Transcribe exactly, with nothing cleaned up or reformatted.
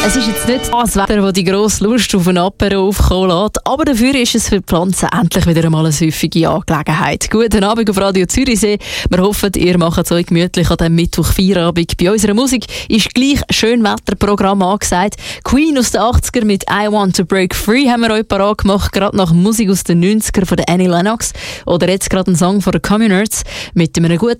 Es ist jetzt nicht das Wetter, das die grosse Lust auf ein Apero aufkommen lässt, aber dafür ist es für die Pflanzen endlich wieder einmal eine süffige Angelegenheit. Guten Abend auf Radio Zürichsee. Wir hoffen, ihr macht es euch gemütlich an diesem Mittwoch-Feierabend. Bei unserer Musik ist gleich Schönwetterprogramm angesagt. Queen aus den achtziger mit «I Want to Break Free» haben wir euch parat gemacht, gerade nach Musik aus den neunziger von der Annie Lennox oder jetzt gerade ein Song von den Communards mit einem guten